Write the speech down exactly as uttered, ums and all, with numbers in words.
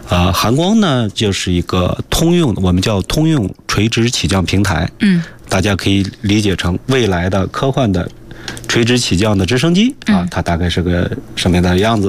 呃，寒光呢就是一个通用的，我们叫通用垂直起降平台。嗯，大家可以理解成未来的科幻的垂直起降的直升机啊，它大概是个什么样的样子。